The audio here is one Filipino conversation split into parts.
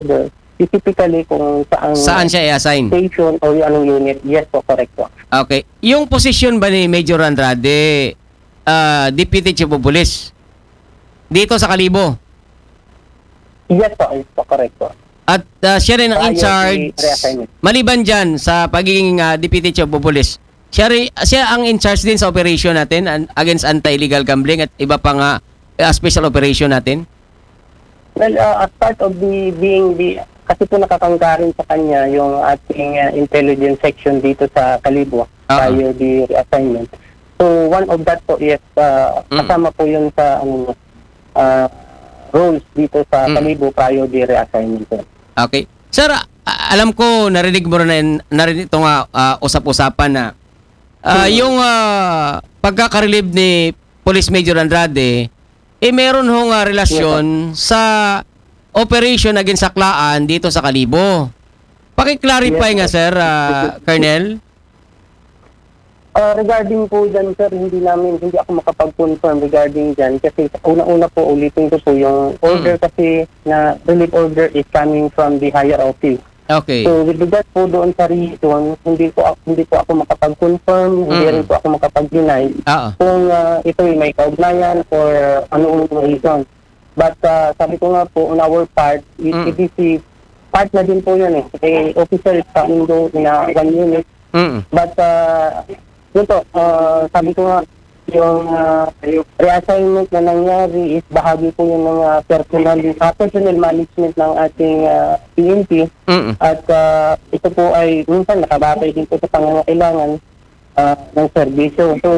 specifically kung Saan siya i-assign? station o yung anong unit. Yes po, correct po. Okay. Yung posisyon ba ni Major Andrade, Deputy Chief of Police, dito sa Kalibo? Yes po, correct po. At siya rin ang in Tayo, charge, si reassignment. maliban dyan sa pagiging Deputy Chief of Police, siya ang in charge din sa operation natin against anti-illegal gambling at iba pang special operation natin? Well, as part of kasi po nakakanggarin sa kanya yung ating intelligence section dito sa Kalibo, tayo the reassignment. So, one of that po is, kasama po yun sa roles dito sa Kalibo prior the reassignment po. Okay. Sir, alam ko, narinig mo rin itong usap-usapan na yung pagkakarelieve ni Police Major Andrade, meron hong relasyon sa operation against saklaan dito sa Kalibo. Paki-clarify nga, sir, Colonel. Regarding po dyan, sir, hindi ako makapag-confirm regarding dyan kasi una-una po ulitin ko po yung order kasi na relief order is coming from the higher office. Okay. So with regard po doon sa reason, hindi po ako makapag-confirm, hindi rin po ako makapag-deny kung ito ay may kaugnayan or anong reason. But sabi ko nga po, on our part, EDC, part na din po yun eh. Officer is coming doon na one unit. But yun po, sabi ko nga, yung reassignment na nangyari is bahagi po yun ng personnel management ng ating PNP. At ito po ay minsan nakabakay din po sa pangangailangan ng serbisyo. So,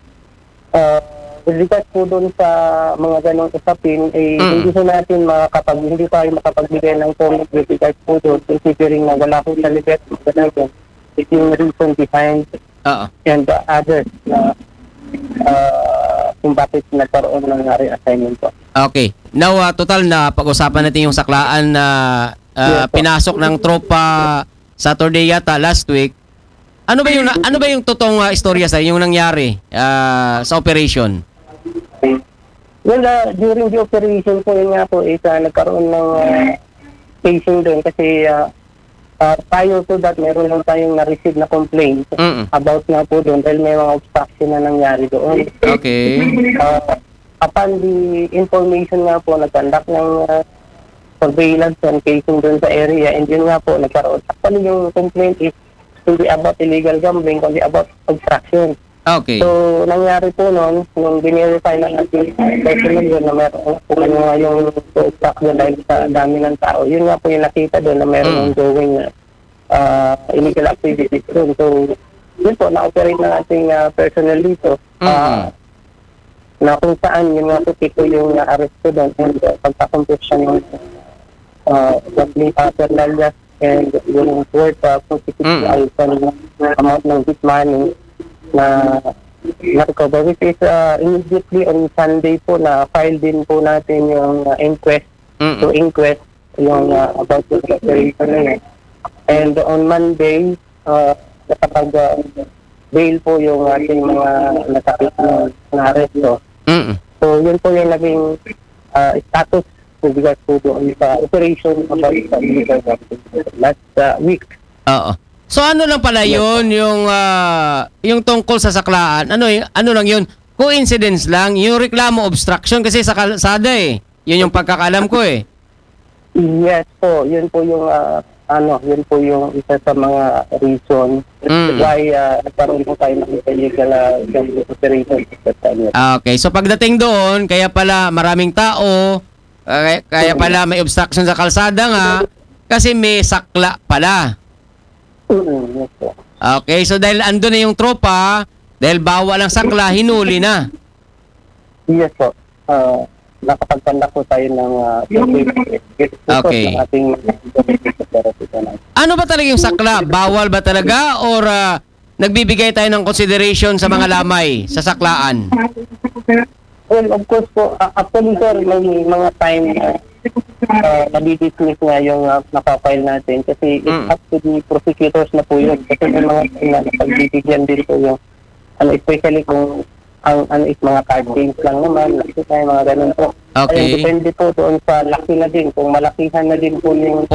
with regard po doon sa mga ganong usapin, hindi tayo makapagbigay ng comment with regard po doon, considering na wala po sa libet, it's yung reason behind and others na kung bakit nagkaroon ng reassignment po. Okay. Now, total na pag-usapan natin yung saklaan na pinasok ng tropa Saturday yata last week. Ano ba yung totoong istorya sa yung nangyari sa operation? Well, during the operation po yun nga po nagkaroon ng casing doon kasi prior to that, meron lang tayong na-receive na complaint about nga po doon dahil may mga obstruction na nangyari doon. Okay. Upon the information nga po, nag-conduct ng surveillance and casing doon sa area, and yun nga po, nagkaroon. Actually, yung complaint is hindi about illegal gambling, kundi about obstruction. Okay. So, nangyari po noon, nung binirify ng ating personnel doon na meron po yung obstruction dahil sa dami ng tao, yun nga po yung nakita doon na meron ongoing illegal activities doon. So, yun po, na-operate ng ating personnel dito. Na kung saan yun nga po tipo yung na-arrest ko doon and pagkakompute siya ng gambling paraphernalia and yung worth kung amount ng bit money na recover, which is immediately on Sunday po na file din po natin yung inquest yung about the operation na yun. And on Monday, nakapag-bail po yung ating mga nasakit na arresto. So yun po yung naging status with regards to doon sa operation about the illegal gambling last week. So ano lang pala yun, yung tungkol sa saklaan, ano lang yun, coincidence lang, yung reklamo obstruction kasi sa kalsada yun yung pagkakalam ko Yes po, yun po yung isa sa mga reason why nagkaroon po tayo ng illegal gambling operation. Okay, so pagdating doon, kaya pala maraming tao, kaya pala may obstruction sa kalsada nga, kasi may sakla pala. Yes po. Okay, so dahil ando na yung tropa, dahil bawal ang sakla, hinuli na. Yes po. Nakapagpandak po tayo ng okay. ng ating ano ba talaga yung sakla? Bawal ba talaga or nagbibigay tayo ng consideration sa mga lamay sa saklaan? Well, of course po, actually sir, may mga time nabidismiss nga yung napapile natin kasi it's up to the prosecutors na po yun. Kasi may mga time na pagbibigyan din po yung especially kung ang ano is mga card games lang naman, laki tayo, mga ganun po. Okay. Ayun, depende po doon sa laki na din, kung malakihan na din po yung